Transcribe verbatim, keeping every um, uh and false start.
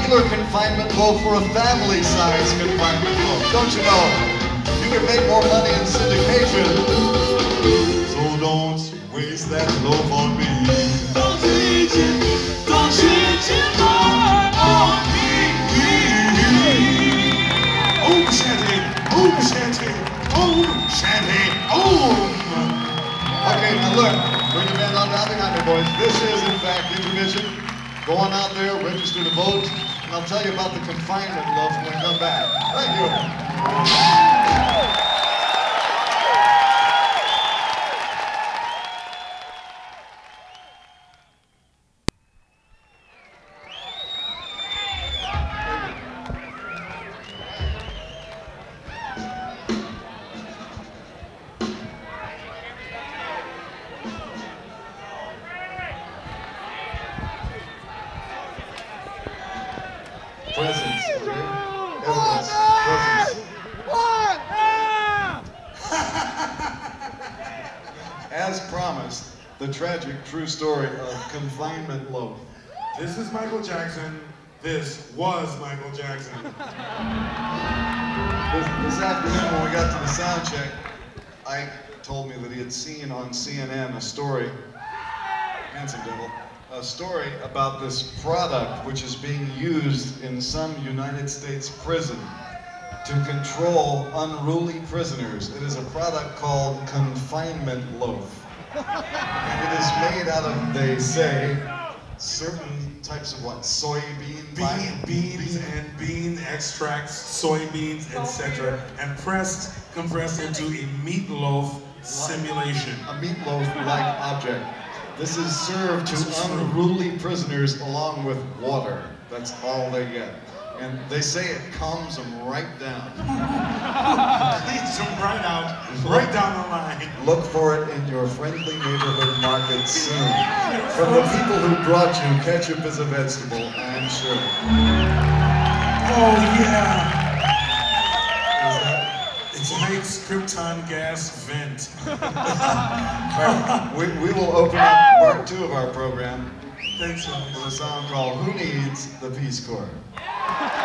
regular confinement loaf or a family-size confinement loaf. Don't you know? You can make more money in syndication. So don't waste that loaf on me. Don't change it, don't change it more on me. Om Shanti, Om Shanti, Om Shanti, Om. Okay, now look, bring your band on down behind me, boys. This is, in fact, intermission. Go on out there, register to vote, and I'll tell you about the confinement loaf when we come back. Thank you. Presents, okay? Evidence, presents. As promised, the tragic true story of Confinement Loaf. This is Michael Jackson. This was Michael Jackson. This, this afternoon when we got to the sound check, Ike told me that he had seen on C N N a story, handsome devil, a story about this product which is being used in some United States prison to control unruly prisoners. It is a product called Confinement Loaf. And it is made out of, they say, certain types of what? Soybean? Bean, beans and bean extracts, soybeans, et cetera, and pressed, compressed into a meatloaf simulation. A meatloaf-like object. This is served to unruly prisoners along with water. That's all they get. And they say it calms them right down. Leads them right out, right down the line. Look for it in your friendly neighborhood market soon. From the people who brought you ketchup as a vegetable, I'm sure. Oh yeah. It's Mike's Krypton gas vent. we, we will open up part two of our program Thanks, with a song called Who Needs the Peace Corps?